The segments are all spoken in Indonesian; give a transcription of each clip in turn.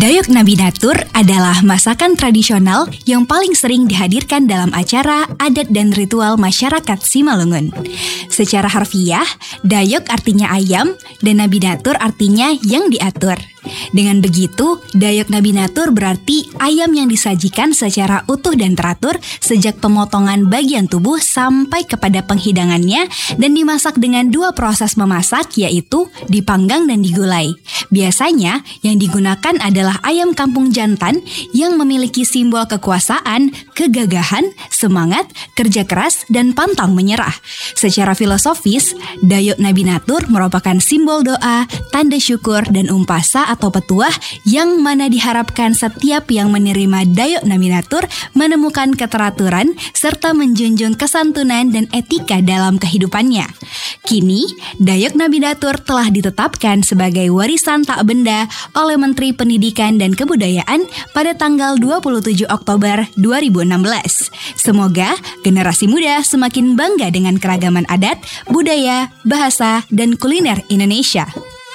Dayok Nabinatur adalah masakan tradisional yang paling sering dihadirkan dalam acara adat dan ritual masyarakat Simalungun. Secara harfiah, Dayok artinya ayam dan Nabinatur artinya yang diatur. Dengan begitu, Dayok Nabinatur berarti ayam yang disajikan secara utuh dan teratur sejak pemotongan bagian tubuh sampai kepada penghidangannya dan dimasak dengan dua proses memasak, yaitu dipanggang dan digulai. Biasanya yang digunakan adalah ayam kampung jantan yang memiliki simbol kekuasaan, kegagahan, semangat, kerja keras, dan pantang menyerah. Secara filosofis, Dayok Nabinatur merupakan simbol doa, tanda syukur, dan umpasa atau petuah yang mana diharapkan setiap yang menerima Dayok Nabinatur menemukan keteraturan serta menjunjung kesantunan dan etika dalam kehidupannya. Kini, Dayok Nabinatur telah ditetapkan sebagai warisan tak benda oleh Menteri Pendidikan dan Kebudayaan pada tanggal 27 Oktober 2016. Semoga generasi muda semakin bangga dengan keragaman adat, budaya, bahasa, dan kuliner Indonesia.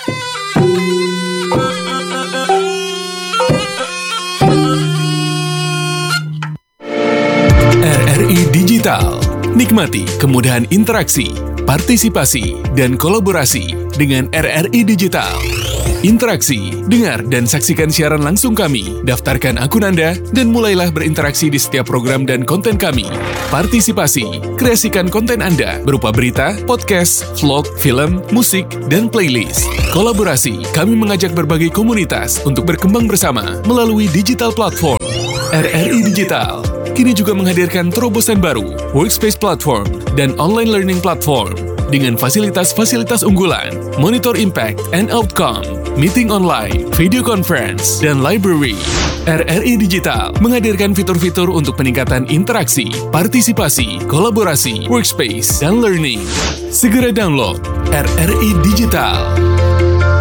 RRI Digital. Nikmati kemudahan interaksi, partisipasi, dan kolaborasi dengan RRI Digital. Interaksi, dengar, dan saksikan siaran langsung kami. Daftarkan akun Anda dan mulailah berinteraksi di setiap program dan konten kami. Partisipasi, kreasikan konten Anda berupa berita, podcast, vlog, film, musik, dan playlist. Kolaborasi, kami mengajak berbagai komunitas untuk berkembang bersama melalui digital platform. RRI Digital kini juga menghadirkan terobosan baru, workspace platform, dan online learning platform dengan fasilitas-fasilitas unggulan, monitor impact and outcome, meeting online, video conference, dan library. RRI Digital menghadirkan fitur-fitur untuk peningkatan interaksi, partisipasi, kolaborasi, workspace, dan learning. Segera download RRI Digital.